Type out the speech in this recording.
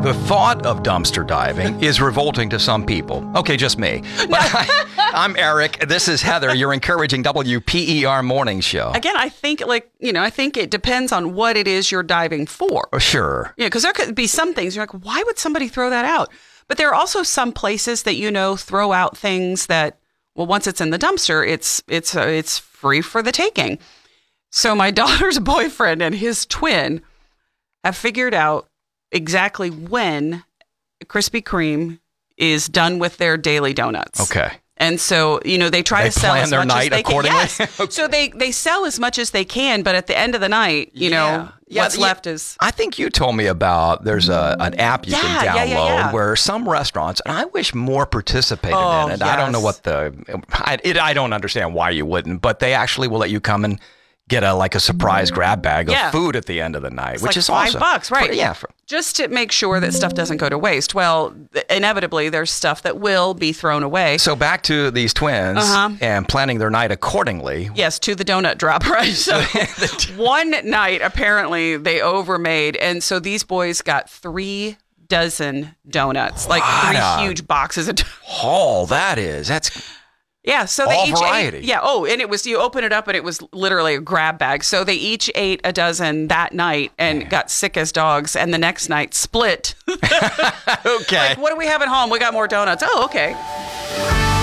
The thought of dumpster diving is revolting to some people. Okay, just me. But I'm Eric. This is Heather. You're encouraging WPER Morning Show. Again, I think it depends on what it is you're diving for. Sure. Yeah, because there could be some things you're like, why would somebody throw that out? But there are also some places that, throw out things that, well, once it's in the dumpster, it's free for the taking. So my daughter's boyfriend and his twin have figured out exactly when Krispy Kreme is done with their daily donuts. Okay. And so, they try to sell as much as they can. Yes. Okay. So they sell as much as they can, but at the end of the night, what's left is... I think you told me about there's an app you can download where some restaurants, and I wish more participated in it. Yes. I don't know what I don't understand why you wouldn't, but they actually will let you come and get a surprise grab bag of food at the end of the night, which is awesome. $5, right? For just to make sure that stuff doesn't go to waste. Well, inevitably, there's stuff that will be thrown away. So back to these twins and planning their night accordingly. Yes, to the donut drop, right? So one night, apparently, they overmade. And so these boys got 3 dozen donuts, like 3 huge boxes of donuts. That's... Yeah, so they all each variety. ate. Yeah, and it was, you open it up and it was literally a grab bag. So they each ate a dozen that night and got sick as dogs. And the next night split. Okay. Like, what do we have at home? We got more donuts. Oh, okay.